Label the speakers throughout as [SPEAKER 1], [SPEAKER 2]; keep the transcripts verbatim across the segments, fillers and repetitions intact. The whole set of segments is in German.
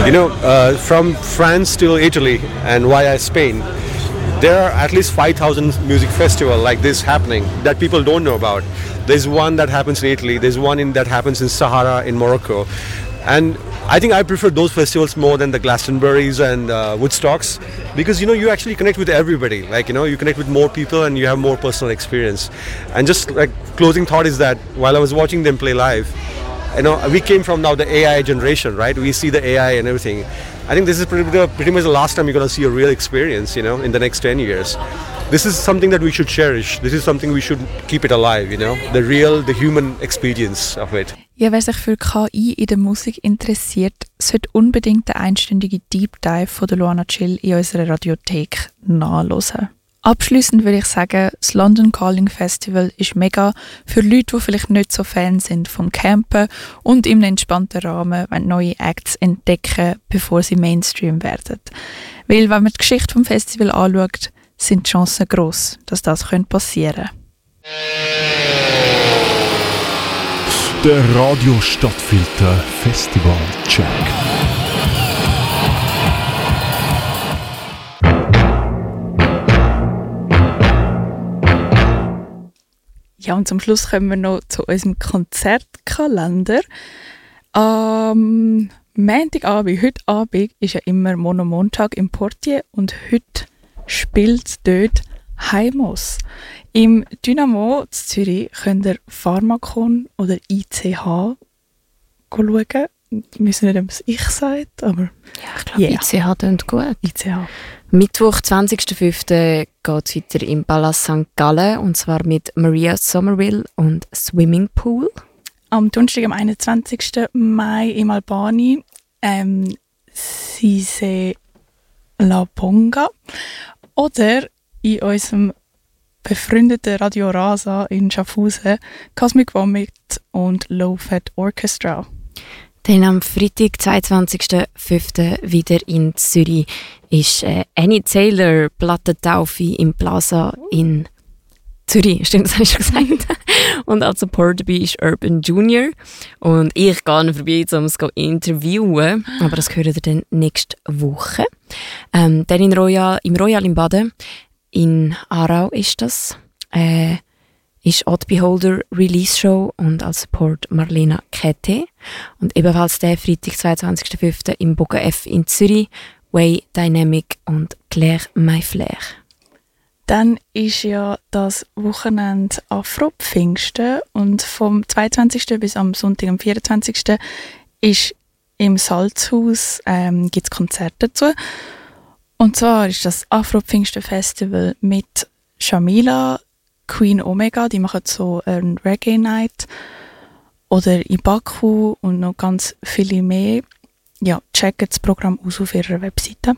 [SPEAKER 1] You know, uh, from France to Italy and via Spain, there are at least five thousand music festivals like this happening that people don't know about. There's one that happens in Italy, there's one in, that happens in Sahara in Morocco. And I think I prefer those festivals more than the Glastonburys and uh, Woodstocks, because you know you actually connect with everybody. Like you know you connect with more people and you have more personal experience. And just like closing thought is that while I was watching them play live, you know we came from now the A I generation, right? We see the A I and everything. I think this is pretty, pretty much the last time you're going to see a real experience, you know, in the next ten years. This is something that we should cherish. This is something we should keep it alive, you know, the real, the human experience of it.
[SPEAKER 2] Ja, wer sich für K I in der Musik interessiert, sollte unbedingt den einstündigen Deep Dive von der Luana Chill in unserer Radiothek nachhören. Abschliessend würde ich sagen, das London Calling Festival ist mega für Leute, die vielleicht nicht so Fan sind vom Campen und im entspannten Rahmen neue Acts entdecken, bevor sie Mainstream werden. Weil, wenn man die Geschichte vom Festival anschaut, sind die Chancen gross, dass das passieren könnte.
[SPEAKER 3] Der Radio Stadtfilter Festival Check.
[SPEAKER 2] Ja, und zum Schluss kommen wir noch zu unserem Konzertkalender. Am Montagabend, heute Abend, ist ja immer Mono-Montag im Portier und heute spielt dort Heimos. Im Dynamo in Zürich könnt ihr Pharmakon oder I C H schauen. Ich weiß nicht, ob es ich sagt, aber
[SPEAKER 4] ja, ich glaube,
[SPEAKER 2] yeah.
[SPEAKER 4] I C H klingt gut.
[SPEAKER 2] I C H.
[SPEAKER 4] Mittwoch, zwanzigster fünfter geht es weiter im Palast Sankt Gallen, und zwar mit Maria Somerville und Swimming Pool.
[SPEAKER 2] Am Donnerstag, am einundzwanzigsten Mai im Albani, ähm, Sise La Bonga. Oder in unserem befreundeten Radio Rasa in Schaffhausen, Cosmic Vomit und Low Fat Orchestra.
[SPEAKER 4] Dann am Freitag, zweiundzwanzigster fünfter wieder in Zürich, ist äh, Annie Taylor Plattentaufe im Plaza in Zürich. Stimmt, das habe ich schon gesagt. Und als Support dabei ist Urban Junior. Und ich gehe vorbei, um es zu interviewen. Aber das hören wir dann nächste Woche. Ähm, dann in Royal, im Royal in Baden, in Aarau ist das. Äh, ist Odd Beholder Release Show und als Support Marlena Kette. Und ebenfalls der Freitag, zweiundzwanzigster fünfter im Boga F in Zürich, Way Dynamic und Claire Mayflair.
[SPEAKER 2] Dann ist ja das Wochenende Afro-Pfingsten und vom zweiundzwanzigsten bis am Sonntag, am vierundzwanzigsten ist im Salzhaus ähm, gibt es Konzerte dazu. Und zwar ist das Afro-Pfingsten-Festival mit Shamila, Queen Omega, die machen so ein Reggae-Night, oder Ibaku und noch ganz viele mehr. Ja, checken das Programm aus auf ihrer Webseite.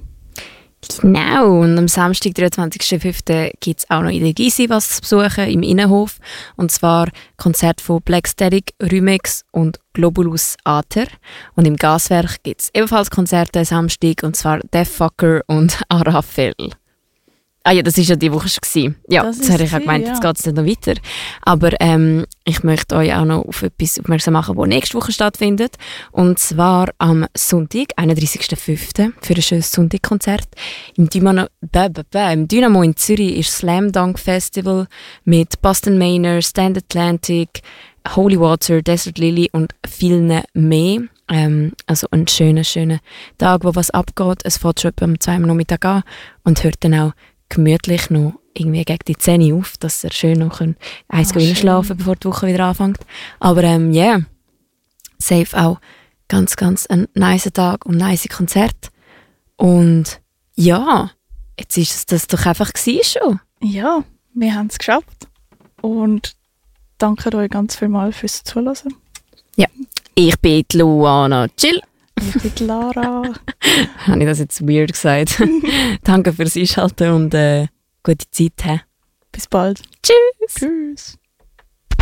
[SPEAKER 4] Genau, und am Samstag, dreiundzwanzigster fünfter gibt es auch noch in der Gysi was zu besuchen, im Innenhof. Und zwar Konzert von Black Static, Rümex und Globulus Aether. Und im Gaswerk gibt es ebenfalls Konzerte am Samstag, und zwar Deathfucker und Arafel. Ah ja, das war ja die Woche schon. Ja, das, das habe ich auch gemeint, ja. Jetzt geht es nicht noch weiter. Aber ähm, ich möchte euch auch noch auf etwas aufmerksam machen, das nächste Woche stattfindet. Und zwar am Sonntag, einunddreißigster fünfter für ein schönes Sonntagkonzert. Im Dynamo, bäh, bäh, bäh, im Dynamo in Zürich ist Slam Dunk Festival mit Boston Manor, Stand Atlantic, Holy Water, Desert Lily und vielen mehr. Ähm, also ein schöner, schöner Tag, wo was abgeht. Es fängt schon etwa um zwei Uhr Nachmittag an und hört dann auch gemütlich noch irgendwie gegen die Zähne auf, dass er schön noch eins oh, schlafen, bevor die Woche wieder anfängt. Aber ähm, ja, yeah, safe auch ganz, ganz ein nice Tag und nice Konzert. Und ja, jetzt ist es das doch einfach gewesen schon.
[SPEAKER 2] Ja, wir haben es geschafft. Und danke euch ganz vielmals fürs Zuhören.
[SPEAKER 4] Ja, ich bin die Luana Chill.
[SPEAKER 2] Ich bin die Lara.
[SPEAKER 4] Habe ich das jetzt weird gesagt? Danke fürs Einschalten und äh, gute Zeit. He.
[SPEAKER 2] Bis bald.
[SPEAKER 4] Tschüss.
[SPEAKER 2] Tschüss.